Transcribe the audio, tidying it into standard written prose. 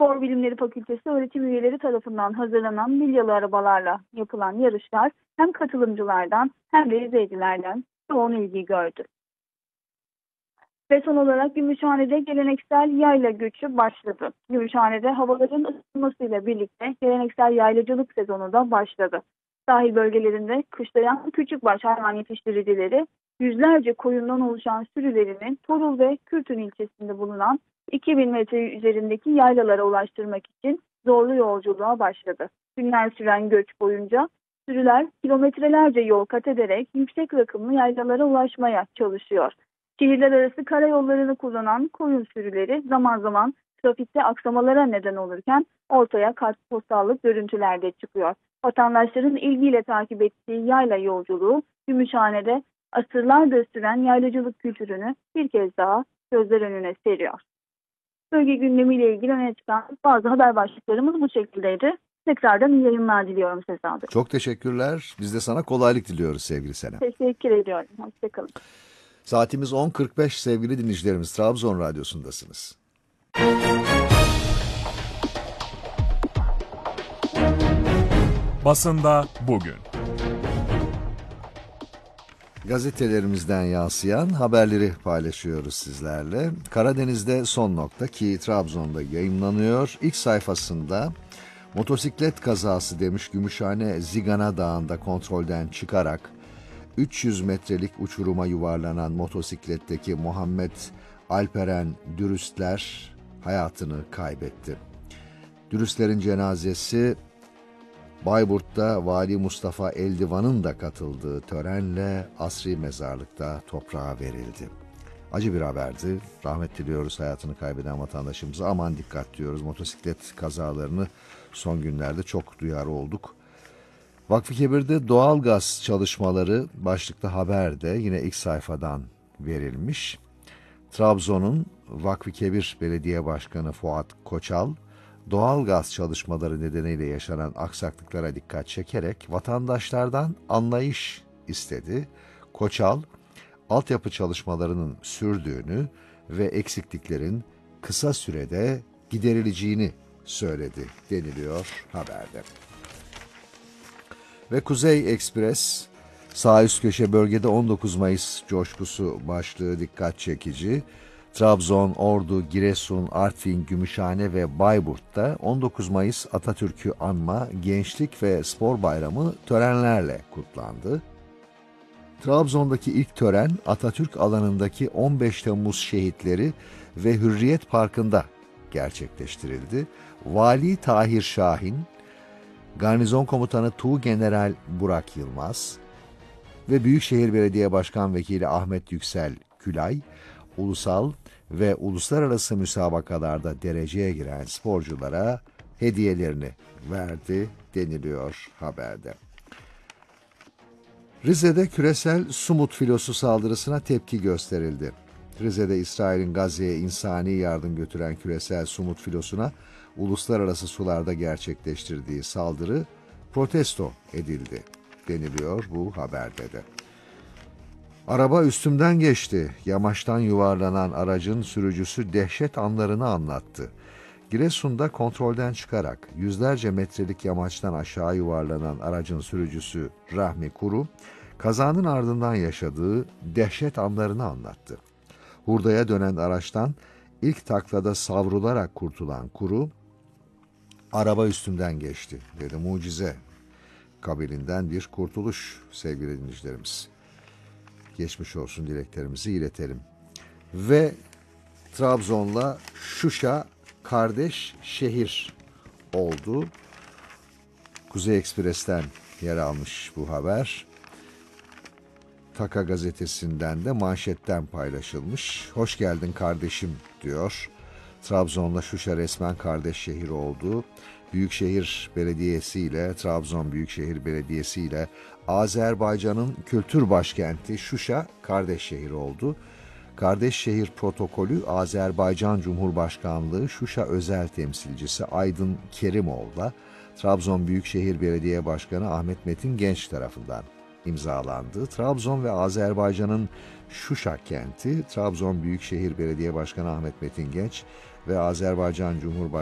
Spor Bilimleri Fakültesi öğretim üyeleri tarafından hazırlanan milyalı arabalarla yapılan yarışlar hem katılımcılardan hem de izleyicilerden yoğun ilgi gördü. Ve son olarak Gümüşhane'de geleneksel yayla göçü başladı. Gümüşhane'de havaların ısınmasıyla birlikte geleneksel yaylacılık sezonu da başladı. Sahil bölgelerinde kışlayan küçükbaş hayvan yetiştiricileri yüzlerce koyundan oluşan sürülerini Torul ve Kürtün ilçesinde bulunan 2000 metre üzerindeki yaylalara ulaştırmak için zorlu yolculuğa başladı. Günler süren göç boyunca sürüler kilometrelerce yol kat ederek yüksek rakımlı yaylalara ulaşmaya çalışıyor. Şehirler arası karayollarını kullanan koyun sürüleri zaman zaman trafikte aksamalara neden olurken ortaya kartpostallık görüntüler de çıkıyor. Vatandaşların ilgiyle takip ettiği yayla yolculuğu Gümüşhane'de asırlardır süren yaylacılık kültürünü bir kez daha gözler önüne seriyor. Bölge gündemiyle ilgili öne çıkan bazı haber başlıklarımız bu şekildeydi. Tekrardan iyi yayınlar diliyorum Sedat. Çok teşekkürler. Biz de sana kolaylık diliyoruz sevgili Senem. Teşekkür ediyorum. Hoşçakalın. Saatimiz 10.45 sevgili dinleyicilerimiz. Trabzon Radyosu'ndasınız. Basında bugün. Gazetelerimizden yansıyan haberleri paylaşıyoruz sizlerle. Karadeniz'de son nokta ki Trabzon'da yayımlanıyor. İlk sayfasında motosiklet kazası demiş Gümüşhane Zigana Dağı'nda kontrolden çıkarak 300 metrelik uçuruma yuvarlanan motosikletteki Muhammed Alperen Dürüstler hayatını kaybetti. Dürüstlerin cenazesi Bayburt'ta Vali Mustafa Eldivan'ın da katıldığı törenle asri mezarlıkta toprağa verildi. Acı bir haberdi. Rahmet diliyoruz hayatını kaybeden vatandaşımıza. Aman dikkat diyoruz. Motosiklet kazalarını son günlerde çok duyar olduk. Vakfı Kebir'de doğalgaz çalışmaları başlıklı haberde yine ilk sayfadan verilmiş. Trabzon'un Vakfı Kebir Belediye Başkanı Fuat Koçal, doğalgaz çalışmaları nedeniyle yaşanan aksaklıklara dikkat çekerek vatandaşlardan anlayış istedi. Koçal, altyapı çalışmalarının sürdüğünü ve eksikliklerin kısa sürede giderileceğini söyledi deniliyor haberde. Ve Kuzey Ekspres, sağ üst köşe bölgede 19 Mayıs coşkusu başlığı dikkat çekici. Trabzon, Ordu, Giresun, Artvin, Gümüşhane ve Bayburt'ta 19 Mayıs Atatürk'ü anma, gençlik ve spor bayramı törenlerle kutlandı. Trabzon'daki ilk tören Atatürk alanındaki 15 Temmuz şehitleri ve Hürriyet Parkı'nda gerçekleştirildi. Vali Tahir Şahin, Garnizon Komutanı Tuğgeneral Burak Yılmaz ve Büyükşehir Belediye Başkan Vekili Ahmet Yüksel Külay, ulusal ve uluslararası müsabakalarda dereceye giren sporculara hediyelerini verdi deniliyor haberde. Rize'de küresel Sumut filosu saldırısına tepki gösterildi. Rize'de İsrail'in Gazze'ye insani yardım götüren küresel Sumut filosuna uluslararası sularda gerçekleştirdiği saldırı protesto edildi deniliyor bu haberde de. Araba üstümden geçti. Yamaçtan yuvarlanan aracın sürücüsü dehşet anlarını anlattı. Giresun'da kontrolden çıkarak yüzlerce metrelik yamaçtan aşağı yuvarlanan aracın sürücüsü Rahmi Kuru, kazanın ardından yaşadığı dehşet anlarını anlattı. Hurdaya dönen araçtan ilk taklada savrularak kurtulan Kuru, araba üstümden geçti dedi. Mucize kabilinden bir kurtuluş sevgili dinleyicilerimiz. Geçmiş olsun dileklerimizi iletelim. Ve Trabzon'la Şuşa kardeş şehir oldu. Kuzey Ekspres'ten yer almış bu haber. Taka gazetesinden de manşetten paylaşılmış. Hoş geldin kardeşim diyor. Trabzon'la Şuşa resmen kardeş şehir oldu. Büyükşehir Belediyesi ile Trabzon Büyükşehir Belediyesi ile Azerbaycan'ın kültür başkenti Şuşa kardeş şehir oldu. Kardeş şehir protokolü Azerbaycan Cumhurbaşkanlığı Şuşa özel temsilcisi Aydın Kerimov'la Trabzon Büyükşehir Belediye Başkanı Ahmet Metin Genç tarafından imzalandı. Trabzon ve Azerbaycan'ın Şuşa kenti, Trabzon Büyükşehir Belediye Başkanı Ahmet Metin Genç ve Azerbaycan Cumhurbaşkanı